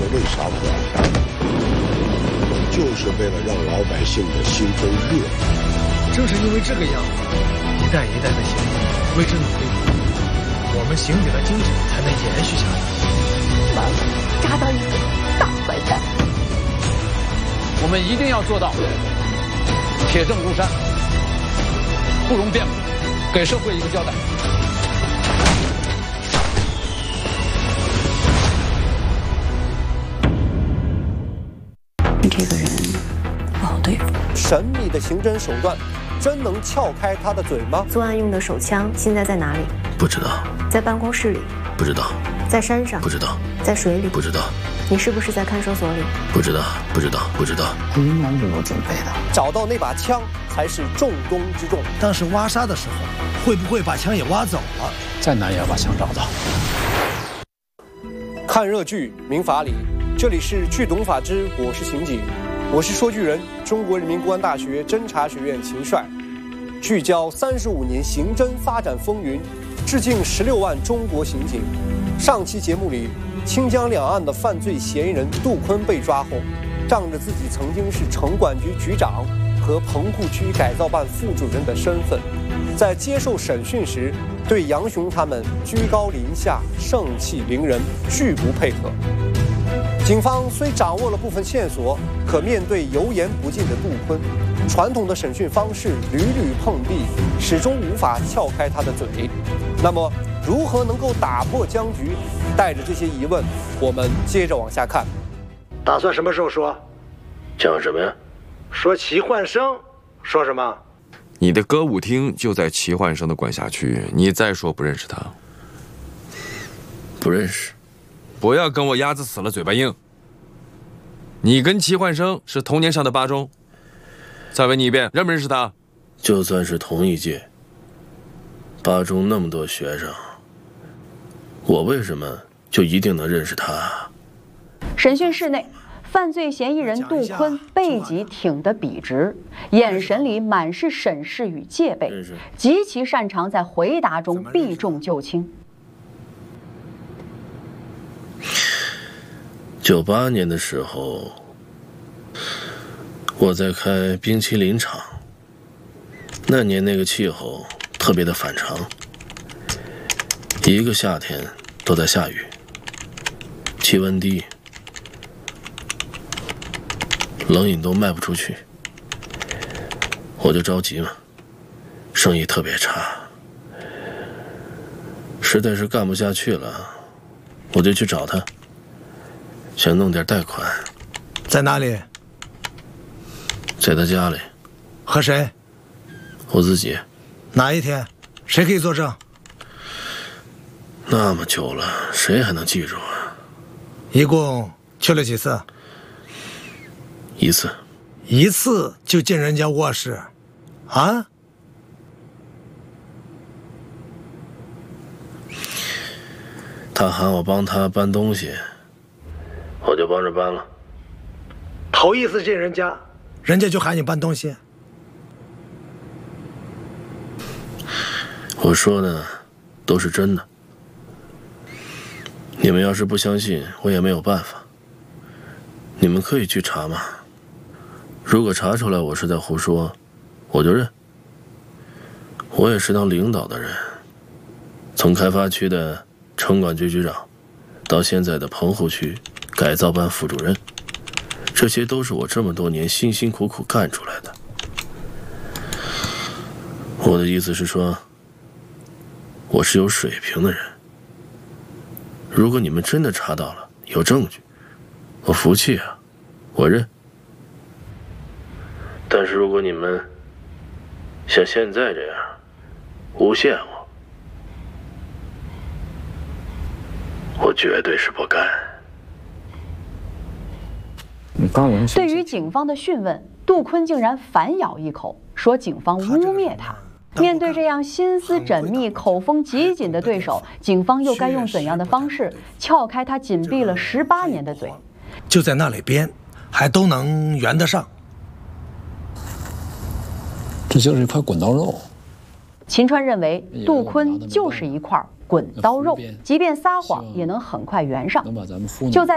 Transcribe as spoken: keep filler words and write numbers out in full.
为啥不安排？就是为了让老百姓的心中热闹。 正是因为这个样子，一代一代的刑警为之努力，我们刑警的精神才能延续下去。 妈妈抓到一个大坏蛋， 我们一定要做到铁证如山，不容辩驳，给社会一个交代。 这个人不好对付。 神秘的刑侦手段，真能撬开他的嘴吗？ 作案用的手枪现在在哪里？ 不知道。 在办公室里？ 不知道。 在山上？ 不知道。 在水里？ 不知道。 你是不是在看守所里？ 不知道，不知道，不知道。 他应该是有准备的。 找到那把枪才是重中之重。 当时挖沙的时候，会不会把枪也挖走了？ 再难也要把枪找到。 看热剧《民法理》，这里是剧懂法之我是刑警，我是说剧人，中国人民公安大学侦查学院秦帅，聚焦三十五年刑侦发展风云，致敬十六万中国刑警。上期节目里，清江两岸的犯罪嫌疑人杜坤被抓后，仗着自己曾经是城管局局长和棚户区改造办副主任的身份，在接受审讯时，对杨雄他们居高临下、盛气凌人，拒不配合。警方虽掌握了部分线索，可面对油盐不进的杜坤，传统的审讯方式屡屡碰壁，始终无法撬开他的嘴。那么，如何能够打破僵局？带着这些疑问，我们接着往下看。 打算什么时候说？ 讲什么呀？ 说齐焕生。说什么？ 你的歌舞厅就在齐焕生的管辖区，你再说不认识他。 不认识。 不要跟我鸭子死了嘴巴硬。你跟齐焕生是同年上的八中。再问你一遍，认不认识他？ 就算是同一届，八中那么多学生，我为什么就一定能认识他？ 审讯室内，犯罪嫌疑人杜坤背脊挺得笔直，眼神里满是审视与戒备，极其擅长在回答中避重就轻。 九八年的时候，我在开冰淇淋厂。那年那个气候特别的反常，一个夏天都在下雨，气温低，冷饮都卖不出去，我就着急嘛，生意特别差，实在是干不下去了，我就去找他，想弄点贷款。 在哪里？ 在他家里。 和谁？ 我自己。 哪一天？谁可以作证？ 那么久了，谁还能记住啊？ 一共去了几次？ 一次。 一次就进人家卧室，啊？ 他喊我帮他搬东西，我就帮着搬了。 头一次进人家，人家就喊你搬东西？ 我说的都是真的，你们要是不相信，我也没有办法。你们可以去查嘛，如果查出来我是在胡说，我就认。我也是当领导的人，从开发区的城管局局长，到现在的棚户区改造办副主任，这些都是我这么多年辛辛苦苦干出来的。我的意思是说，我是有水平的人。如果你们真的查到了，有证据，我服气啊，我认。但是如果你们像现在这样诬陷我，我绝对是不干。 对于警方的讯问，杜坤竟然反咬一口，说警方污蔑他。面对这样心思缜密、口风极紧的对手，警方又该用怎样的方式撬开他紧闭了十八年的嘴？ 就在那里编，还都能圆得上。 这就是一块滚刀肉。 秦川认为，杜坤就是一块滚刀肉，即便撒谎也能很快圆上。就在